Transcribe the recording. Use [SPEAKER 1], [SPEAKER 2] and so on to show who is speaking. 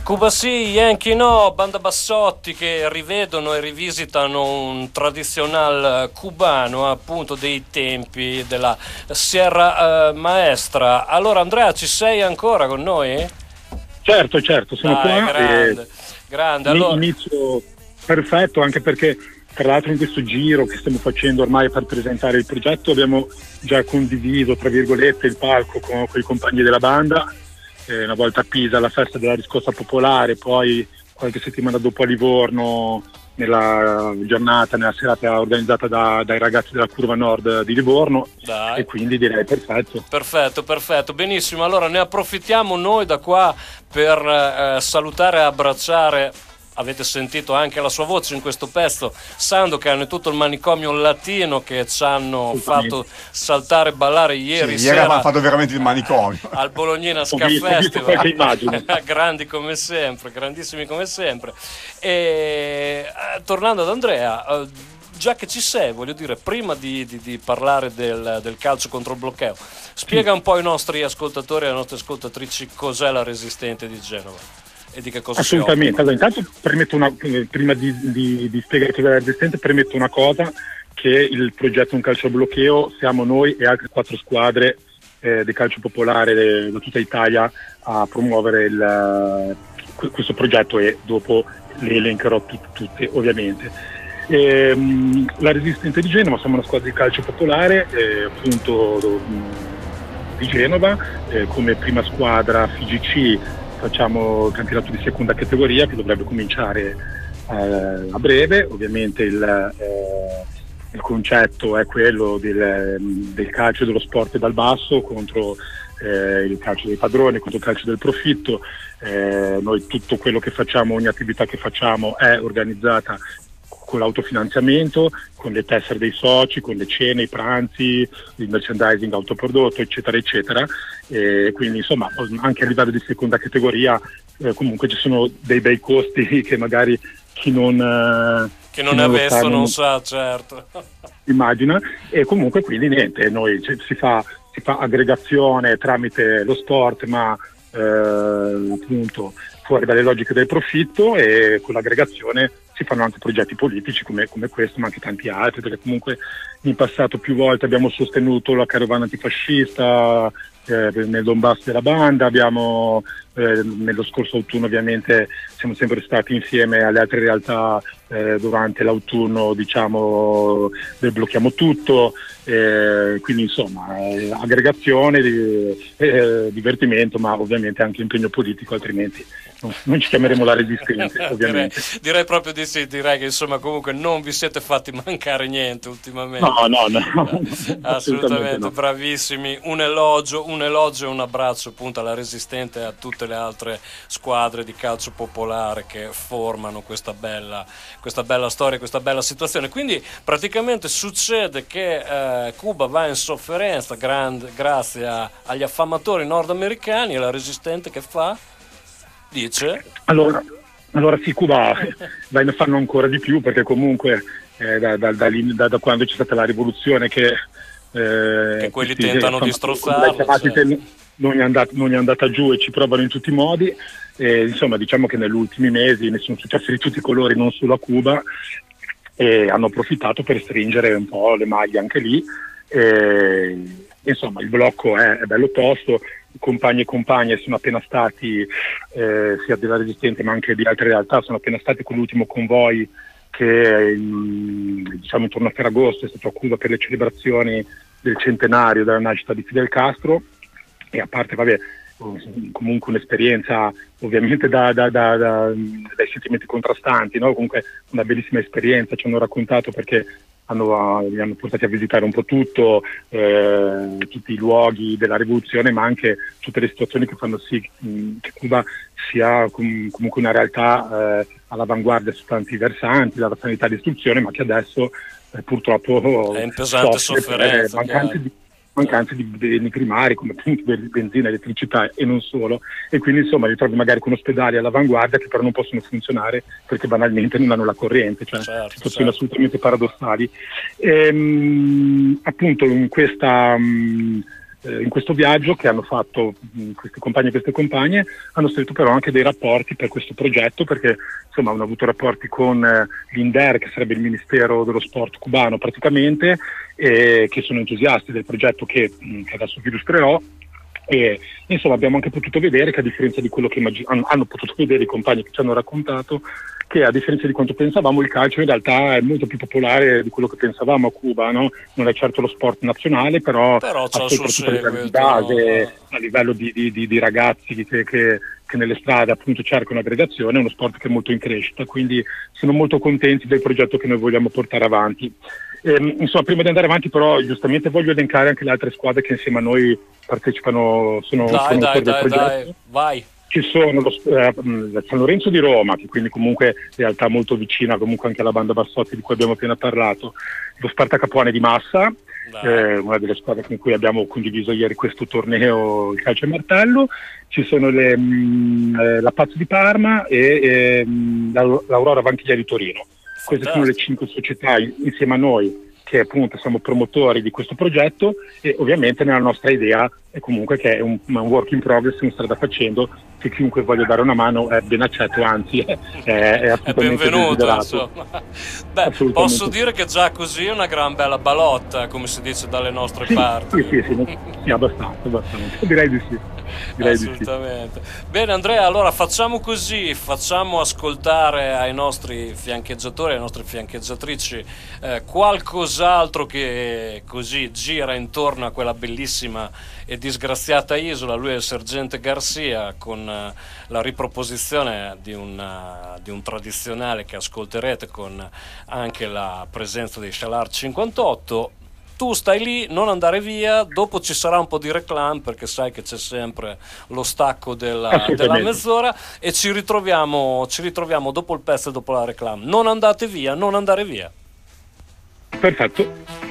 [SPEAKER 1] Cuba sì, Yankee no, banda Bassotti che rivedono e rivisitano un tradizionale cubano appunto dei tempi della Sierra Maestra. Allora Andrea, ci sei ancora con noi?
[SPEAKER 2] Certo, certo, sono
[SPEAKER 1] Dai,
[SPEAKER 2] qua e
[SPEAKER 1] grande, grande. Allora,
[SPEAKER 2] inizio perfetto, anche perché tra l'altro in questo giro che stiamo facendo ormai per presentare il progetto abbiamo già condiviso, tra virgolette, il palco con i compagni della banda, una volta a Pisa alla festa della riscossa popolare, poi qualche settimana dopo a Livorno nella giornata, nella serata organizzata dai ragazzi della Curva Nord di Livorno,
[SPEAKER 1] dai.
[SPEAKER 2] e quindi direi perfetto.
[SPEAKER 1] Perfetto, perfetto, benissimo. Allora ne approfittiamo noi da qua per salutare e abbracciare. Avete sentito anche la sua voce in questo pezzo, Sandokan e tutto il manicomio latino che ci hanno fatto saltare e ballare ieri
[SPEAKER 3] Sì,
[SPEAKER 1] sera.
[SPEAKER 3] ieri avevamo fatto veramente il manicomio
[SPEAKER 1] al Bolognina Ska
[SPEAKER 2] Ho visto
[SPEAKER 1] Festival. Grandi come sempre, grandissimi come sempre. E tornando ad Andrea, già che ci sei, voglio dire, prima di parlare del calcio contro il bloqueo, spiega un po' ai nostri ascoltatori e alle nostre ascoltatrici cos'è la Resistente di Genova e di che cosa
[SPEAKER 2] assolutamente. Allora, intanto prima di spiegare cos'è la Resistente, permetto una cosa, che il progetto Un Calcio a Bloqueo siamo noi e altre 4 squadre di calcio popolare da tutta Italia a promuovere questo progetto, e dopo le elencherò tutte ovviamente. La Resistente di Genova, siamo una squadra di calcio popolare appunto di Genova, come prima squadra FIGC facciamo il campionato di seconda categoria che dovrebbe cominciare a breve. Ovviamente il concetto è quello del calcio e dello sport dal basso contro il calcio dei padroni, contro il calcio del profitto. Noi tutto quello che facciamo, ogni attività che facciamo è organizzata con l'autofinanziamento, con le tessere dei soci, con le cene, i pranzi, il merchandising autoprodotto, eccetera eccetera, e quindi insomma anche a livello di seconda categoria comunque ci sono dei bei costi che magari chi non
[SPEAKER 1] ne ha visto non sa, certo.
[SPEAKER 2] Immagina. E comunque quindi niente, noi si fa aggregazione tramite lo sport, ma appunto fuori dalle logiche del profitto, e con l'aggregazione si fanno anche progetti politici come questo, ma anche tanti altri, perché comunque in passato più volte abbiamo sostenuto la carovana antifascista nel Donbass della banda, abbiamo nello scorso autunno ovviamente siamo sempre stati insieme alle altre realtà durante l'autunno, diciamo, del blocchiamo tutto, quindi insomma aggregazione, divertimento, ma ovviamente anche impegno politico, altrimenti non ci chiameremo la Resistente ovviamente.
[SPEAKER 1] Direi proprio di sì, direi che insomma comunque non vi siete fatti mancare niente ultimamente.
[SPEAKER 2] No.
[SPEAKER 1] Assolutamente
[SPEAKER 2] no.
[SPEAKER 1] Bravissimi, un elogio e un abbraccio appunto alla Resistente e a tutte le altre squadre di calcio popolare che formano questa bella storia, questa bella situazione. Quindi praticamente succede che Cuba va in sofferenza grazie agli affamatori nordamericani, e la Resistente che fa? Dice?
[SPEAKER 2] Allora sì, Cuba va in affanno ancora di più, perché comunque da quando c'è stata la rivoluzione che
[SPEAKER 1] quelli tentano di strozzarlo,
[SPEAKER 2] non è andata giù e ci provano in tutti i modi, insomma diciamo che negli ultimi mesi ne sono successi di tutti i colori, non solo a Cuba, e hanno approfittato per stringere un po' le maglie anche lì, insomma il blocco è bello tosto. Compagni e compagne sono appena stati, sia della Resistente ma anche di altre realtà, sono appena stati con l'ultimo convoy che diciamo intorno a Ferragosto è stato a Cuba per le celebrazioni del centenario della nascita di Fidel Castro, e a parte comunque un'esperienza ovviamente dai sentimenti contrastanti, no? Comunque una bellissima esperienza, ci hanno raccontato, perché li hanno portati a visitare un po' tutto, tutti i luoghi della rivoluzione, ma anche tutte le situazioni che fanno sì che Cuba sia comunque una realtà all'avanguardia su tanti versanti, dalla sanità all'istruzione, ma che adesso purtroppo
[SPEAKER 1] è in pesante sofferenza,
[SPEAKER 2] mancanze di beni primari come appunto benzina, elettricità e non solo, e quindi insomma ritrovi magari con ospedali all'avanguardia che però non possono funzionare perché banalmente non hanno la corrente, cioè situazioni assolutamente paradossali. Appunto in questa in questo viaggio che hanno fatto questi compagni e queste compagne, hanno stretto però anche dei rapporti per questo progetto, perché insomma hanno avuto rapporti con l'INDER, che sarebbe il Ministero dello Sport cubano praticamente, che sono entusiasti del progetto che adesso vi illustrerò. E insomma abbiamo anche potuto vedere che, a differenza di quello che hanno potuto vedere i compagni che ci hanno raccontato, che a differenza di quanto pensavamo, il calcio in realtà è molto più popolare di quello che pensavamo a Cuba, no? Non è certo lo sport nazionale, però
[SPEAKER 1] c'ha il suo
[SPEAKER 2] soprattutto a livello di
[SPEAKER 1] seguito,
[SPEAKER 2] base,
[SPEAKER 1] no?
[SPEAKER 2] a livello di ragazzi che nelle strade appunto cercano aggregazione, è uno sport che è molto in crescita, quindi sono molto contenti del progetto che noi vogliamo portare avanti. Insomma, prima di andare avanti però giustamente voglio elencare anche le altre squadre che insieme a noi partecipano, sono autori del progetto.
[SPEAKER 1] Vai.
[SPEAKER 2] Ci sono San Lorenzo di Roma, che quindi comunque in realtà molto vicina comunque anche alla Banda Bassotti di cui abbiamo appena parlato, lo Sparta Capuane di Massa, una delle squadre con cui abbiamo condiviso ieri questo torneo, il calcio e martello. Ci sono la Pazzo di Parma e l'Aurora Vanchiglia di Torino. Queste sono le 5 società insieme a noi che appunto siamo promotori di questo progetto, e ovviamente nella nostra idea è comunque che è un work in progress, una strada facendo, che chiunque voglia dare una mano è ben accetto, anzi è assolutamente
[SPEAKER 1] benvenuto,
[SPEAKER 2] desiderato.
[SPEAKER 1] Beh, posso dire che già così è una gran bella balotta, come si dice dalle nostre parti.
[SPEAKER 2] Sì, abbastanza, direi di sì.
[SPEAKER 1] Assolutamente. Bene Andrea, allora facciamo così, facciamo ascoltare ai nostri fiancheggiatori, alle nostre fiancheggiatrici qualcos'altro che così gira intorno a quella bellissima e disgraziata isola. Lui è il sergente Garcia, con la riproposizione di un tradizionale che ascolterete, con anche la presenza dei Shalar 58. Tu stai lì, non andare via, dopo ci sarà un po' di reclame, perché sai che c'è sempre lo stacco della mezz'ora, e ci ritroviamo dopo il pezzo e dopo la reclame. Non andate via, non andare via.
[SPEAKER 2] Perfetto.